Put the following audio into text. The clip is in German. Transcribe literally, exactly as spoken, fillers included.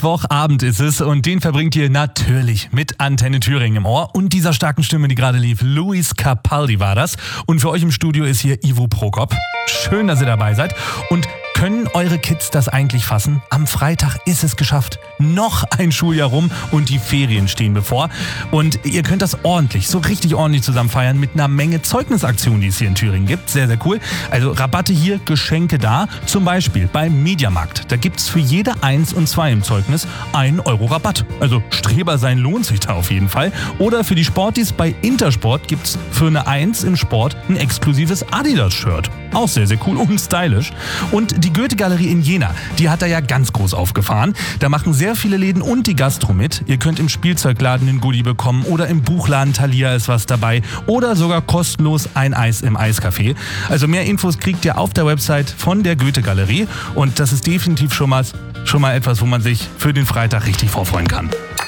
Mittwochabend ist es und den verbringt ihr natürlich mit Antenne Thüringen im Ohr und dieser starken Stimme, die gerade lief. Luis Capaldi war das. Und für euch im Studio ist hier Ivo Prokop. Schön, dass ihr dabei seid. Und können eure Kids das eigentlich fassen? Am Freitag ist es geschafft. Noch ein Schuljahr rum und die Ferien stehen bevor. Und ihr könnt das ordentlich, so richtig ordentlich zusammen feiern mit einer Menge Zeugnisaktionen, die es hier in Thüringen gibt. Sehr, sehr cool. Also Rabatte hier, Geschenke da. Zum Beispiel beim Mediamarkt. Da gibt es für jede eins und zwei im Zeugnis einen Euro Rabatt. Also Streber sein lohnt sich da auf jeden Fall. Oder für die Sportis bei Intersport gibt es für eine eins im Sport ein exklusives Adidas-Shirt. Auch sehr, sehr cool und stylisch. Und die Goethe-Galerie in Jena, die hat da ja ganz groß aufgefahren. Da machen sehr viele Läden und die Gastro mit. Ihr könnt im Spielzeugladen einen Goodie bekommen oder im Buchladen Thalia ist was dabei oder sogar kostenlos ein Eis im Eiscafé. Also mehr Infos kriegt ihr auf der Website von der Goethe-Galerie und das ist definitiv schon mal, schon mal etwas, wo man sich für den Freitag richtig vorfreuen kann.